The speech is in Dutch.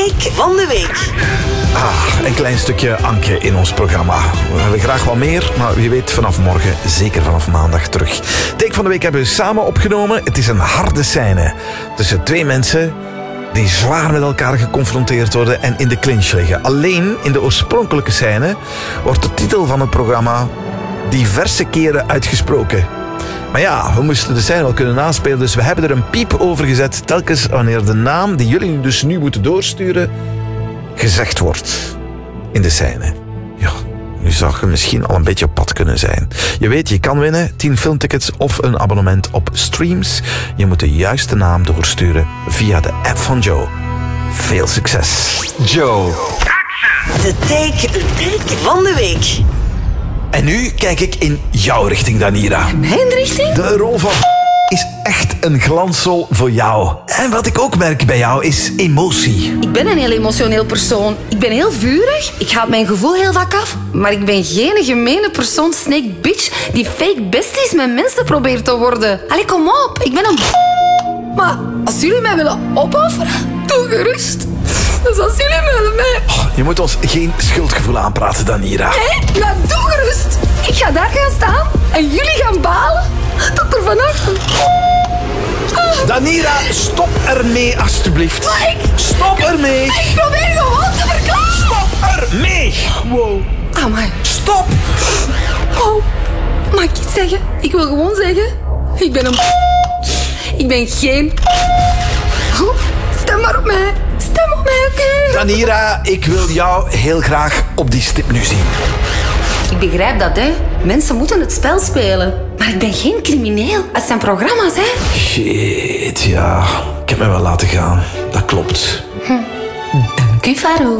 take van de week. Een klein stukje Anke in ons programma. We hebben graag wat meer, maar wie weet vanaf morgen, zeker vanaf maandag terug. Take van de week hebben we samen opgenomen. Het is een harde scène tussen twee mensen die zwaar met elkaar geconfronteerd worden en in de clinch liggen. Alleen in de oorspronkelijke scène wordt de titel van het programma diverse keren uitgesproken. Maar ja, we moesten de scène wel kunnen naspelen, dus we hebben er een piep over gezet telkens wanneer de naam die jullie dus nu moeten doorsturen gezegd wordt in de scène. Ja, nu zou je misschien al een beetje op pad kunnen zijn. Je weet, je kan winnen 10 filmtickets of een abonnement op Streams. Je moet de juiste naam doorsturen via de app van Joe. Veel succes. Joe. De take van de week. En nu kijk ik in jouw richting, Danira. Mijn richting? De rol van is echt een glansrol voor jou. En wat ik ook merk bij jou is emotie. Ik ben een heel emotioneel persoon. Ik ben heel vurig. Ik ga mijn gevoel heel vaak af. Maar ik ben geen gemene persoon, snake bitch, die fake besties met mensen probeert te worden. Allee, kom op. Ik ben een... Maar als jullie mij willen opofferen, doe gerust. Dus als jullie willen mij... Je moet ons geen schuldgevoel aanpraten, Danira. Hé, nou doe gerust. Ik ga daar gaan staan en jullie gaan balen tot er vannacht... Danira, stop ermee, alstublieft. Maar Stop ermee. ik probeer gewoon te verklaren. Stop ermee. Wow. Amai. Stop. Oh, mag ik iets zeggen? Ik wil gewoon zeggen, ik ben een... Ik ben geen... Oh, stem maar op mij. Stem op mij, oké? Danira, ik wil jou heel graag op die stip nu zien. Ik begrijp dat, hè. Mensen moeten het spel spelen. Maar ik ben geen crimineel. Het zijn programma's, hè. Shit, ja. Ik heb me wel laten gaan. Dat klopt. Dank u, Faro.